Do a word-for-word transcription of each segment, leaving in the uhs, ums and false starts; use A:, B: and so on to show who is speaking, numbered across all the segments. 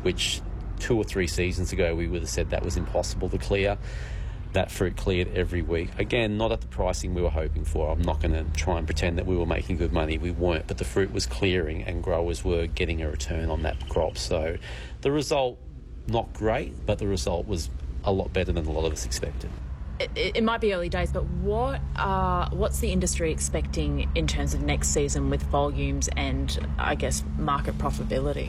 A: which two or three seasons ago we would have said that was impossible to clear. That fruit cleared every week. Again, not at the pricing we were hoping for. I'm not going to try and pretend that we were making good money. We weren't, but the fruit was clearing and growers were getting a return on that crop. So the result, not great, but the result was a lot better than a lot of us expected.
B: It, it might be early days, but what are, what's the industry expecting in terms of next season with volumes and, I guess, market profitability?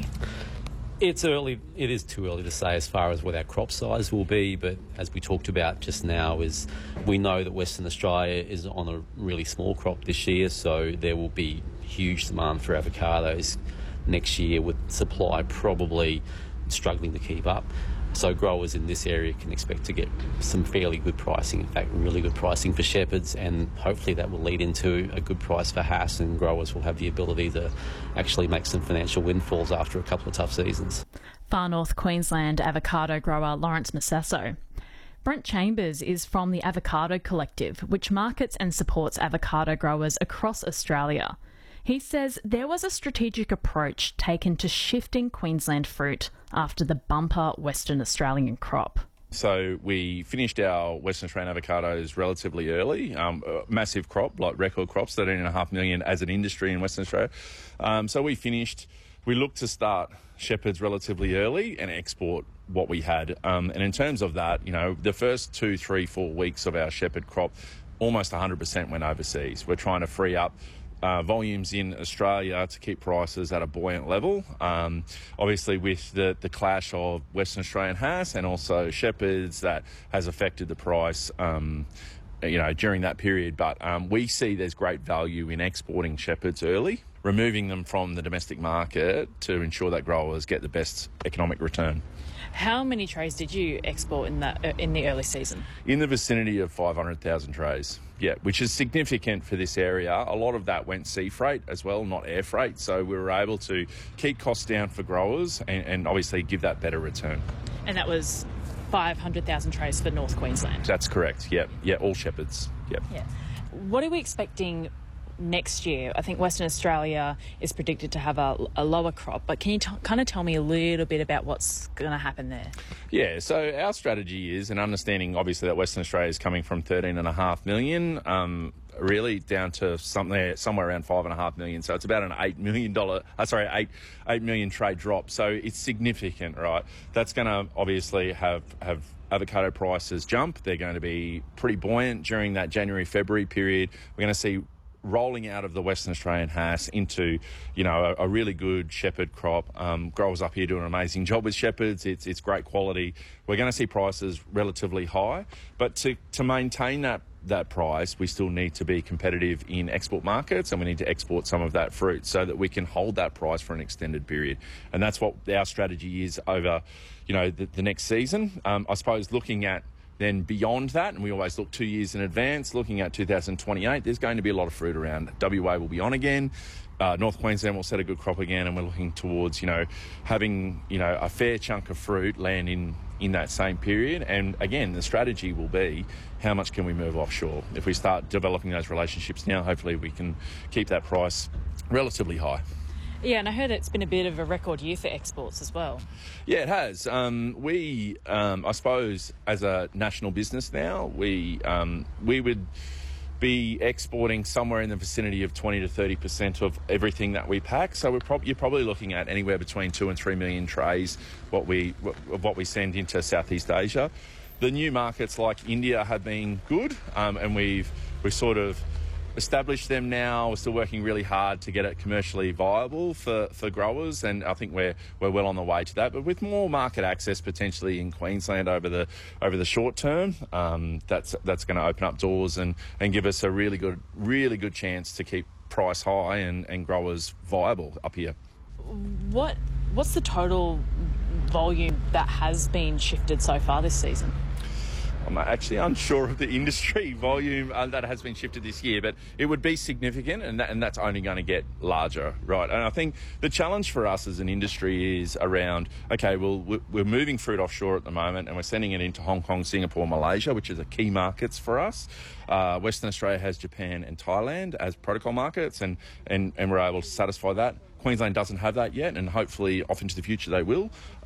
A: It's early. It is too early to say as far as what our crop size will be, but as we talked about just now, is we know that Western Australia is on a really small crop this year, so there will be huge demand for avocados next year, with supply probably struggling to keep up. So growers in this area can expect to get some fairly good pricing, in fact really good pricing for shepherds, and hopefully that will lead into a good price for Hass, and growers will have the ability to actually make some financial windfalls after a couple of tough seasons.
B: Far North Queensland avocado grower Lawrence Massasso. Brent Chambers is from the Avocado Collective, which markets and supports avocado growers across Australia. He says there was a strategic approach taken to shifting Queensland fruit after the bumper Western Australian crop.
C: So we finished our Western Australian avocados relatively early, um, a massive crop, like record crops, thirteen point five million as an industry in Western Australia. Um, so we finished, we looked to start shepherds relatively early and export what we had. Um, and in terms of that, you know, the first two, three, four weeks of our shepherd crop, almost one hundred percent went overseas. We're trying to free up Uh, volumes in Australia to keep prices at a buoyant level. Um, obviously, with the, the clash of Western Australian Hass and also shepherds, that has affected the price, um, you know, during that period. But um, we see there's great value in exporting shepherds early, removing them from the domestic market to ensure that growers get the best economic return.
B: How many trays did you export in that uh, in the early season?
C: In the vicinity of five hundred thousand trays, yeah, which is significant for this area. A lot of that went sea freight as well, not air freight, so we were able to keep costs down for growers and, and obviously give that better return.
B: And that was five hundred thousand trays for North Queensland?
C: That's correct, yeah, yeah, all shepherds, yeah.
B: Yeah. What are we expecting next year? I think Western Australia is predicted to have a, a lower crop, but can you t- kind of tell me a little bit about what's going to happen there?
C: Yeah, so our strategy is, and understanding obviously that Western Australia is coming from thirteen and a half million, um, really down to somewhere somewhere around five and a half million. So it's about an eight million dollar, uh, sorry, eight eight million trade drop. So it's significant, right? That's going to obviously have have avocado prices jump. They're going to be pretty buoyant during that January February period. We're going to see rolling out of the Western Australian Hass into, you know, a, a really good shepherd crop. Um, growers up here do an amazing job with shepherds. It's it's great quality. We're going to see prices relatively high, but to to maintain that that price, we still need to be competitive in export markets, and we need to export some of that fruit so that we can hold that price for an extended period. And that's what our strategy is over, you know, the, the next season. Um, I suppose looking at then beyond that, and we always look two years in advance, looking at two thousand twenty-eight, there's going to be a lot of fruit around. W A will be on again. Uh, North Queensland will set a good crop again, and we're looking towards, you know, having, you know, a fair chunk of fruit land in, in that same period. And again, the strategy will be how much can we move offshore? If we start developing those relationships now, hopefully we can keep that price relatively high.
B: Yeah, and I heard it's been a bit of a record year for exports as well.
C: Yeah, it has. Um, we, um, I suppose, as a national business now, we um, we would be exporting somewhere in the vicinity of twenty to thirty percent of everything that we pack. So we're prob- you're probably looking at anywhere between two and three million trays what we of what we send into Southeast Asia. The new markets like India have been good, um, and we've we've sort of established them now. We're still working really hard to get it commercially viable for, for growers, and I think we're we're well on the way to that. But with more market access potentially in Queensland over the over the short term, um, that's that's going to open up doors and, and give us a really good really good chance to keep price high and, and growers viable up here.
B: What what's the total volume that has been shifted so far this season?
C: I'm actually unsure of the industry volume uh, that has been shifted this year, but it would be significant, and, that, and that's only going to get larger, right? And I think the challenge for us as an industry is around, okay, well, we're moving fruit offshore at the moment, and we're sending it into Hong Kong, Singapore, Malaysia, which are the key markets for us. Uh, Western Australia has Japan and Thailand as protocol markets, and, and, and we're able to satisfy that. Queensland doesn't have that yet, and hopefully off into the future they will.